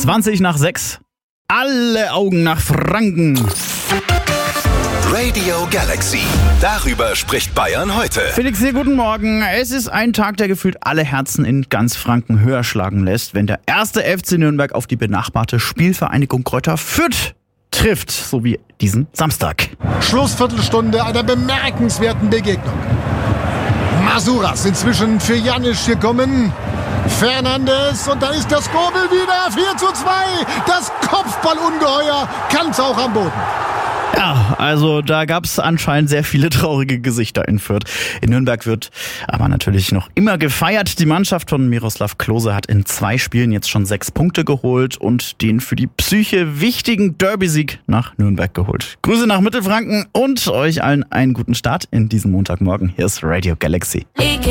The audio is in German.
20 nach 6. Alle Augen nach Franken. Radio Galaxy. Darüber spricht Bayern heute. Felix, hier, guten Morgen. Es ist ein Tag, der gefühlt alle Herzen in ganz Franken höher schlagen lässt, wenn der erste FC Nürnberg auf die benachbarte Spielvereinigung Greuther Fürth trifft, so wie diesen Samstag. Schlussviertelstunde einer bemerkenswerten Begegnung. Masuras inzwischen für Janisch gekommen. Fernandes und da ist der Skobel wieder. 4:2. Das Kopfballungeheuer kann's auch am Boden. Ja, also da gab es anscheinend sehr viele traurige Gesichter in Fürth. In Nürnberg wird aber natürlich noch immer gefeiert. Die Mannschaft von Miroslav Klose hat in 2 Spielen jetzt schon 6 Punkte geholt und den für die Psyche wichtigen Derby-Sieg nach Nürnberg geholt. Grüße nach Mittelfranken und euch allen einen guten Start in diesem Montagmorgen. Hier ist Radio Galaxy.